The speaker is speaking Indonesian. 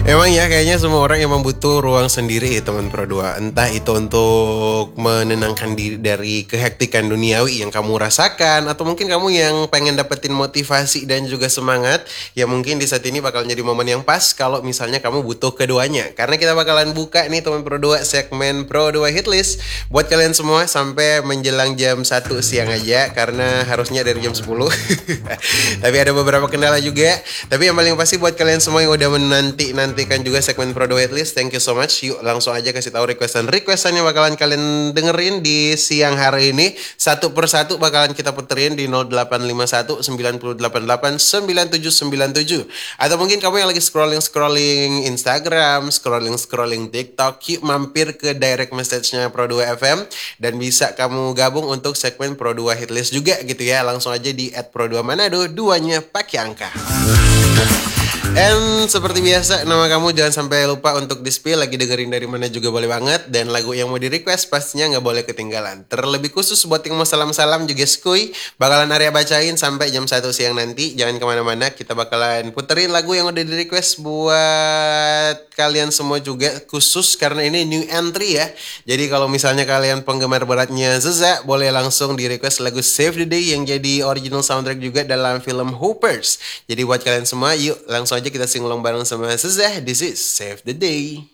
Emang ya kayaknya semua orang emang butuh ruang sendiri teman Pro 2. Entah itu untuk menenangkan diri dari kehektikan duniawi yang kamu rasakan, atau mungkin kamu yang pengen dapetin motivasi dan juga semangat. Ya mungkin di saat ini bakal jadi momen yang pas kalau misalnya kamu butuh keduanya. Karena kita bakalan buka nih teman Pro 2 segmen Pro 2 Hitlist buat kalian semua sampai menjelang jam 1 siang aja, karena harusnya dari jam 10. Tapi ada beberapa kendala juga. Tapi yang paling pasti buat kalian semua yang udah nantikan juga segmen Pro 2 List, thank you so much. Yuk langsung aja kasih tahu requestan yang bakalan kalian dengerin di siang hari ini. Satu persatu bakalan kita puterin di 0851 988 9797. Atau mungkin kamu yang lagi scrolling Instagram, scrolling TikTok, yuk mampir ke direct message-nya Pro 2 FM dan bisa kamu gabung untuk segmen Pro 2 Hitlist juga gitu ya. Langsung aja di @pro2manado, duanya pakai angka. And seperti biasa, nama kamu jangan sampai lupa untuk di-spill, lagi dengerin dari mana juga boleh banget. Dan lagu yang mau di-request pastinya nggak boleh ketinggalan. Terlebih khusus buat yang mau salam-salam juga skuy, bakalan Arya bacain sampai jam 1 siang nanti. Jangan kemana-mana, kita bakalan puterin lagu yang udah di-request buat kalian semua juga, khusus karena ini new entry ya. Jadi kalau misalnya kalian penggemar beratnya Zeza, boleh langsung di-request lagu Save the Day yang jadi original soundtrack juga dalam film Hoopers. Jadi buat kalian semua, yuk langsung aja kita singlong bareng sama Zeza. This is Save the Day.